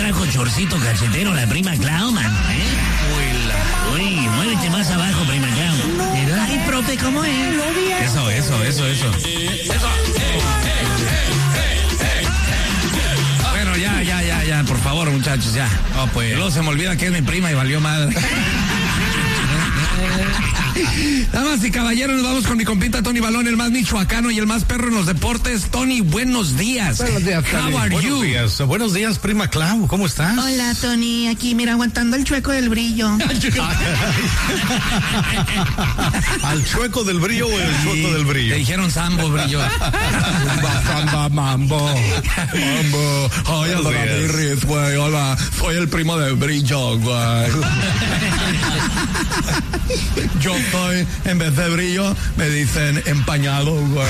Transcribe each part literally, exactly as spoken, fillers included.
trajo chorcito cachetero la prima Clau, man, ¿eh? Uy, muévete más abajo, prima Clau. Ay, profe, ¿cómo es? Eso, eso, eso, eso. Eso. Bueno, ya, ya, ya, ya, por favor, muchachos, ya. Oh, pues. Luego se me olvida que es mi prima y valió madre. Damas y caballeros, nos vamos con mi compita Tony Balón, el más michoacano y el más perro en los deportes. Tony, buenos días. Buenos días, Tony. How are buenos you? días. Buenos días, prima Clau. ¿Cómo estás? Hola, Tony. Aquí, mira, aguantando el chueco del brillo. ¿Al chueco del brillo o el chueco del brillo? Te dijeron Sambo, brillo. Samba, mambo. Mambo. Ay, Buenos hola, días. Birris, güey. Hola, soy el primo de brillo, güey. Yo soy, en vez de brillo, me dicen empañado, güey.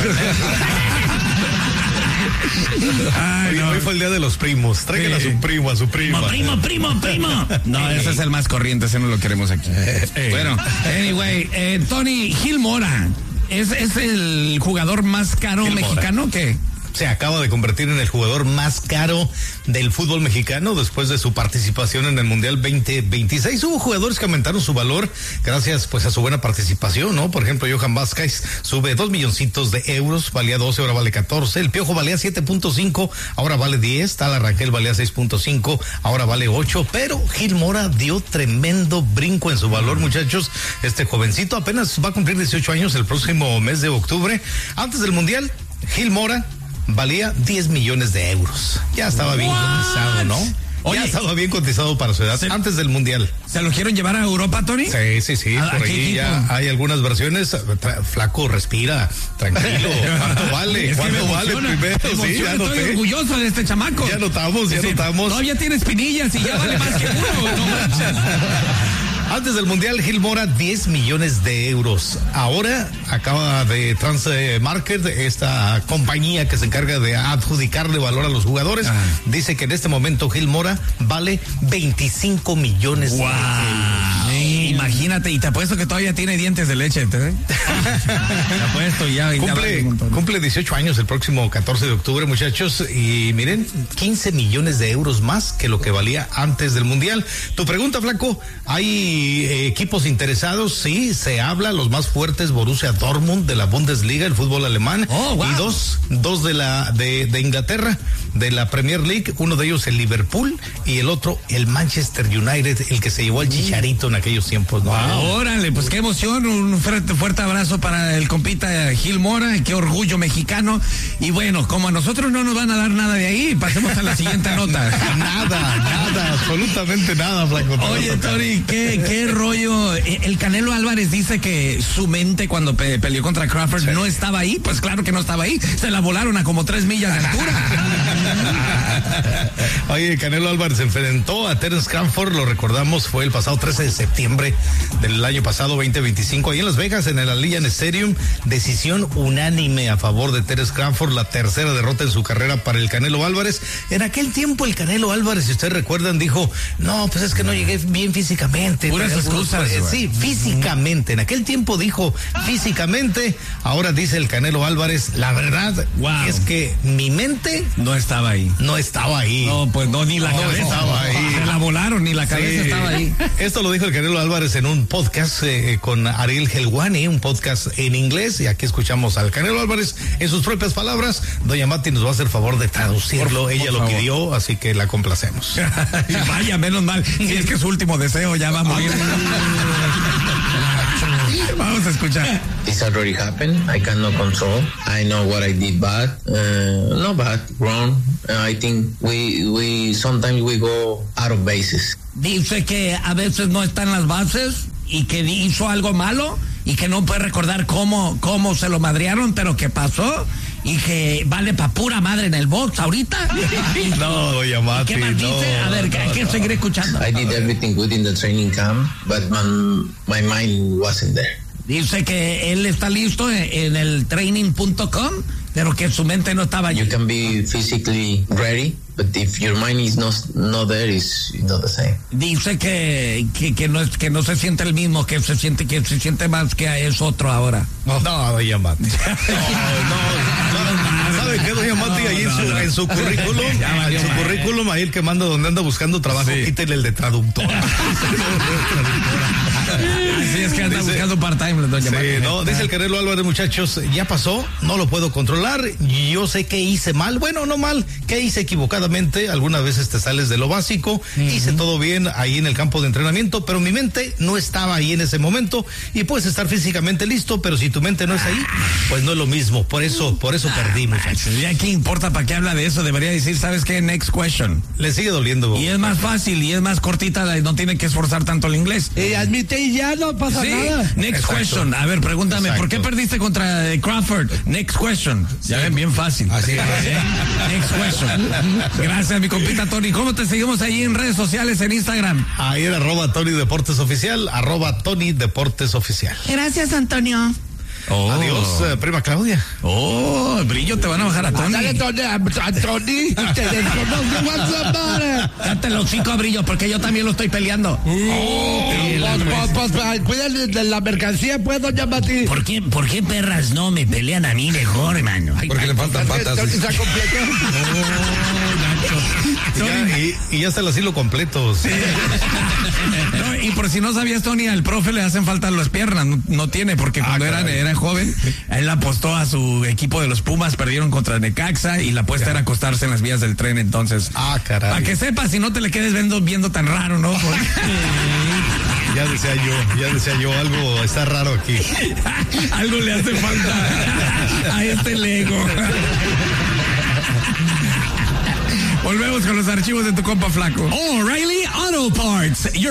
Ay, Hoy, no. hoy fue el día de los primos. Traigan Sí. a su primo, a su prima. Primo, primo, primo. No, ese es el más corriente, ese no lo queremos aquí. Bueno, anyway, eh, Tony Gil Mora, ¿es, ¿es el jugador más caro Gil Mora. mexicano que? Se acaba de convertir en el jugador más caro del fútbol mexicano después de su participación en el Mundial veinte veintiséis. Hubo jugadores que aumentaron su valor gracias pues a su buena participación, ¿no? Por ejemplo, Johan Vázquez sube dos milloncitos de euros, valía doce, ahora vale catorce. El Piojo valía siete punto cinco, ahora vale diez. Tala Rangel valía seis punto cinco, ahora vale ocho. Pero Gil Mora dio tremendo brinco en su valor, muchachos. Este jovencito apenas va a cumplir dieciocho años el próximo mes de octubre. Antes del Mundial, Gil Mora valía diez millones de euros. Ya estaba bien What? cotizado, ¿no? Oye, ya estaba bien cotizado para su edad, se, antes del Mundial. ¿Se lo quieren llevar a Europa, Tony? Sí, sí, sí, ¿A, por a qué ahí equipo? ya hay algunas versiones. Tra- flaco, respira, tranquilo. ¿Cuánto vale? Es que ¿Cuánto me vale emociona, primero? me Sí, emociona, ya estoy noté. orgulloso de este chamaco. Ya notamos, ya Es decir, notamos. Todavía tiene espinillas y ya vale más que uno. No manches. Antes del Mundial, Gil Mora, diez millones de euros. Ahora acaba de Transmarket, esta compañía que se encarga de adjudicarle valor a los jugadores, Ah. dice que en este momento Gil Mora vale veinticinco millones Wow. de euros. Imagínate, y te apuesto que todavía tiene dientes de leche, ¿eh? Te apuesto ya. ya vale Cumple, un montón. cumple dieciocho años el próximo catorce de octubre, muchachos, y miren, quince millones de euros más que lo que valía antes del Mundial. Tu pregunta, flaco, ¿hay eh, equipos interesados? Sí, se habla, los más fuertes, Borussia Dortmund de la Bundesliga, el fútbol alemán, Oh, wow. y dos, dos de la de, de Inglaterra, de la Premier League, uno de ellos el Liverpool y el otro el Manchester United, el que se llevó al Chicharito en aquellos tiempos, ¿no? Órale, pues qué emoción, un fuerte, fuerte abrazo para el compita Gil Mora, qué orgullo mexicano. Y bueno, como a nosotros no nos van a dar nada de ahí, pasemos a la siguiente nota. Nada, nada, absolutamente nada, flaco. Oye, Tony, ¿qué, qué rollo? El Canelo Álvarez dice que su mente cuando pe- peleó contra Crawford Sí. no estaba ahí. Pues claro que no estaba ahí. Se la volaron a como tres millas de altura. Oye, Canelo Álvarez se enfrentó a Terence Crawford, lo recordamos, fue el pasado trece de septiembre del año pasado, veinte veinticinco, ahí en Las Vegas, en el Allegiant Stadium, decisión unánime a favor de Terence Crawford, la tercera derrota en su carrera para el Canelo Álvarez. En aquel tiempo el Canelo Álvarez, si ustedes recuerdan, dijo, no, pues es que no llegué bien físicamente. Puras Traía algunos- excusas, eh, güey. Sí, físicamente, en aquel tiempo dijo físicamente, ahora dice el Canelo Álvarez, la verdad Wow. es que mi mente No estaba ahí. no estaba ahí. No, pues no, ni la No cabeza. estaba ahí. Se la volaron, ni la cabeza Sí. estaba ahí. Esto lo dijo el Canelo Álvarez en un podcast eh, con Ariel Helwani, un podcast en inglés, y aquí escuchamos al Canelo Álvarez en sus propias palabras. Doña Mati nos va a hacer favor de traducirlo, Por- ella por lo favor. pidió, así que la complacemos. Vaya, menos mal. Si es que su último deseo ya va a morir. Vamos a escuchar. This already happened. I cannot control. I know what I did bad. Uh, not bad, wrong. Uh, I think we we sometimes we go out of bases. Dice que a veces no está en las bases y que hizo algo malo y que no puede recordar cómo, cómo se lo madrearon, pero que pasó y que vale pa' pura madre en el box ahorita. No, Doña Mati, ¿Qué más no, dice? A ver, no, hay que no. seguir escuchando. I did everything good in the training camp, but my, my mind wasn't there. Dice que él está listo en, en el training punto com, pero que su mente no estaba allí. You can be physically ready, but if your mind is not not there, it's not the same. Dice que, que, que no es, que no se siente el mismo, que se siente que se siente más que es otro ahora. No, Doña Mati. No, no, no. ¿Sabe qué, Doña Mati? Ahí en su, en su currículum, Ya valió en su madre. Ese culo Mail que manda donde anda buscando trabajo, sí. Quítele el de traductor. Así es que anda dice, buscando part-time. Sí, no, dice el Canelo Álvarez, muchachos, ya pasó, no lo puedo controlar, yo sé que hice mal, bueno, no mal, que hice equivocadamente, algunas veces te sales de lo básico, uh-huh. Hice todo bien ahí en el campo de entrenamiento, pero mi mente no estaba ahí en ese momento, y puedes estar físicamente listo, pero si tu mente no es ahí, pues no es lo mismo, por eso, por eso perdí, muchachos. Ya qué importa, para qué habla de eso, debería decir, ¿sabes qué? Next question. Le sigue doliendo. Y es más fácil, y es más cortita, no tiene que esforzar tanto el inglés. Y admite y ya no pasa sí. nada. Next Exacto. question. A ver, pregúntame, Exacto. ¿por qué perdiste contra eh, Crawford? Next question. Sí. Ya ven, bien fácil. Así es. Next question. Gracias, mi compita Tony. ¿Cómo te seguimos ahí en redes sociales, en Instagram? Ahí en arroba Tony Deportes Oficial, arroba Tony Deportes Oficial. Gracias, Antonio. Oh. Adiós, eh, prima Claudia. Oh, brillo, te van a bajar a Tony. Dale, Tony, a Tony. Te desconozco, what's up, buddy? Cállate los cinco a Brillo, porque yo también lo estoy peleando. Oh, sí, pues, pues, pues, cuídale de la mercancía, pues, doña Mati. ¿Por qué, ¿Por qué perras no me pelean a mí mejor, hermano? Ay, porque ay, le faltan patas. Se completó. Oh, ya, y, y ya está el asilo completo. Sí. No, y por si no sabías, Tony, al profe le hacen falta las piernas. No, no tiene, porque cuando ah, era, era joven, él apostó a su equipo de los Pumas, perdieron contra Necaxa y la apuesta ya. Era acostarse en las vías del tren, entonces. Ah, caray. Para que sepas, si no te le quedes viendo, viendo tan raro, ¿no? Porque... Ya decía yo, ya decía yo, algo está raro aquí. Algo le hace falta a este Lego. Volvemos con los archivos de tu compa flaco. O'Reilly Auto Parts. Your